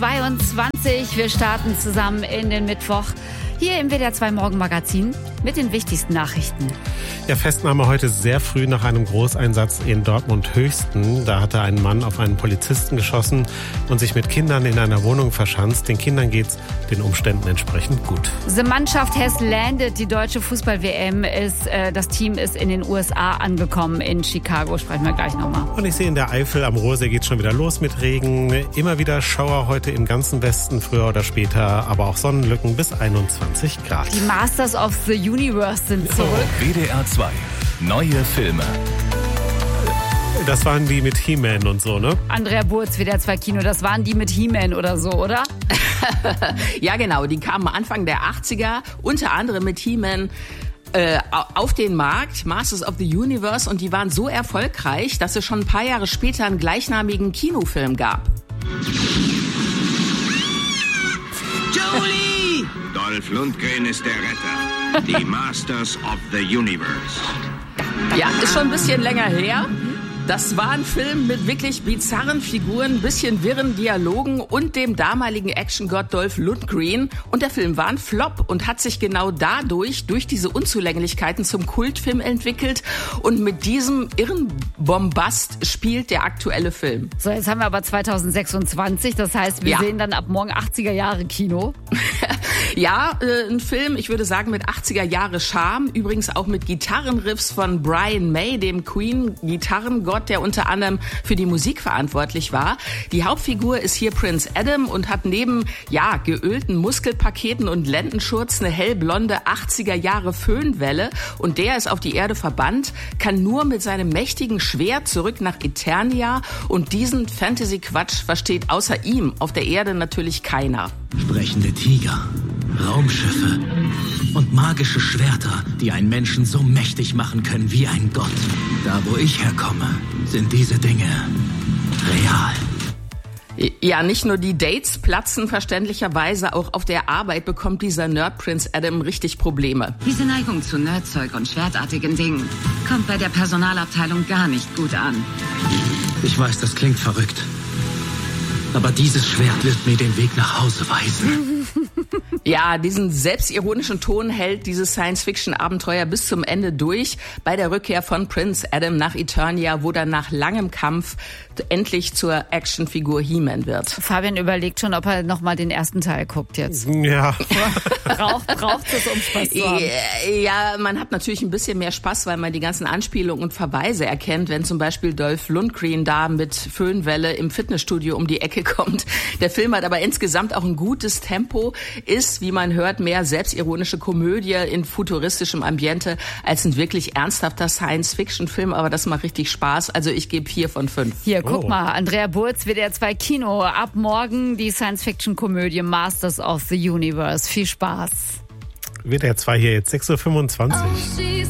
22. Wir starten zusammen in den Mittwoch hier im WDR 2 Morgenmagazin mit den wichtigsten Nachrichten. Ja, Festnahme heute sehr früh nach einem Großeinsatz in Dortmund-Höchsten. Da hatte ein Mann auf einen Polizisten geschossen und sich mit Kindern in einer Wohnung verschanzt. Den Kindern geht's den Umständen entsprechend gut. Die Mannschaft has landed. Die deutsche Fußball-WM das Team ist in den USA angekommen. In Chicago sprechen wir gleich nochmal. Und ich sehe in der Eifel am Ruhrsee geht's schon wieder los mit Regen. Immer wieder Schauer heute im ganzen Westen, früher oder später, aber auch Sonnenlücken bis 21 Grad. Die Masters of the Universe sind zurück. WDR 2. Neue Filme. Das waren die mit He-Man und so, ne? Andrea Burz, WDR 2 Kino, das waren die mit He-Man oder so, oder? Ja, genau. Die kamen Anfang der 80er, unter anderem mit He-Man auf den Markt, Masters of the Universe, und die waren so erfolgreich, dass es schon ein paar Jahre später einen gleichnamigen Kinofilm gab. Jolie! Dolph Lundgren ist der Retter. Die Masters of the Universe. Ja, ist schon ein bisschen länger her. Das war ein Film mit wirklich bizarren Figuren, ein bisschen wirren Dialogen und dem damaligen Actiongott Dolph Lundgren. Und der Film war ein Flop und hat sich genau dadurch, durch diese Unzulänglichkeiten, zum Kultfilm entwickelt. Und mit diesem irren Bombast spielt der aktuelle Film. So, jetzt haben wir aber 2026, das heißt, wir sehen dann ab morgen 80er Jahre Kino. Ja, ein Film, ich würde sagen, mit 80er Jahre Charme. Übrigens auch mit Gitarrenriffs von Brian May, dem Queen-Gitarrengott, der unter anderem für die Musik verantwortlich war. Die Hauptfigur ist hier Prince Adam und hat neben, geölten Muskelpaketen und Lendenschurz eine hellblonde 80er Jahre Föhnwelle. Und der ist auf die Erde verbannt, kann nur mit seinem mächtigen Schwert zurück nach Eternia. Und diesen Fantasy-Quatsch versteht außer ihm auf der Erde natürlich keiner. Sprechende Tiger, Raumschiffe und magische Schwerter, die einen Menschen so mächtig machen können wie ein Gott. Da, wo ich herkomme, sind diese Dinge real. Ja, nicht nur die Dates platzen verständlicherweise, auch auf der Arbeit bekommt dieser Nerd Prince Adam richtig Probleme. Diese Neigung zu Nerdzeug und schwertartigen Dingen kommt bei der Personalabteilung gar nicht gut an. Ich weiß, das klingt verrückt. Aber dieses Schwert wird mir den Weg nach Hause weisen. Ja, diesen selbstironischen Ton hält dieses Science-Fiction-Abenteuer bis zum Ende durch. Bei der Rückkehr von Prince Adam nach Eternia, wo dann nach langem Kampf endlich zur Actionfigur He-Man wird. Fabian überlegt schon, ob er nochmal den ersten Teil guckt jetzt. Ja. Braucht es, um Spaß zu haben? Ja, man hat natürlich ein bisschen mehr Spaß, weil man die ganzen Anspielungen und Verweise erkennt, wenn zum Beispiel Dolph Lundgren da mit Föhnwelle im Fitnessstudio um die Ecke kommt. Der Film hat aber insgesamt auch ein gutes Tempo, ist, wie man hört, mehr selbstironische Komödie in futuristischem Ambiente als ein wirklich ernsthafter Science-Fiction-Film, aber das macht richtig Spaß. Also ich gebe 4 von 5. Hier, guck mal, Andrea Burz, WDR 2 Kino. Ab morgen die Science-Fiction-Komödie Masters of the Universe. Viel Spaß. WDR 2 hier jetzt 6:25 Uhr.